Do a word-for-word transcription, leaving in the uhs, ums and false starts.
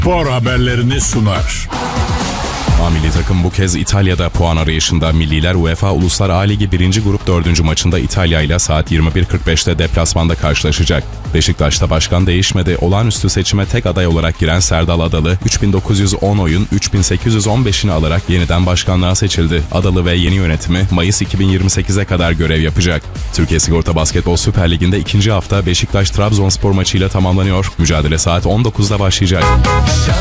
spor haberlerini sunar. A milli takım bu kez İtalya'da puan arayışında. Milliler UEFA Uluslar A Ligi birinci grup dördüncü maçında İtalya ile saat yirmi bir kırk beşte deplasmanda karşılaşacak. Beşiktaş'ta başkan değişmedi. Olağanüstü seçime tek aday olarak giren Serdal Adalı, üç bin dokuz yüz on oyun üç bin sekiz yüz on beşini alarak yeniden başkanlığa seçildi. Adalı ve yeni yönetimi Mayıs iki bin yirmi sekize kadar görev yapacak. Türkiye Sigorta Basketbol Süper Ligi'nde ikinci hafta Beşiktaş-Trabzonspor maçıyla tamamlanıyor. Mücadele saat on dokuzda başlayacak.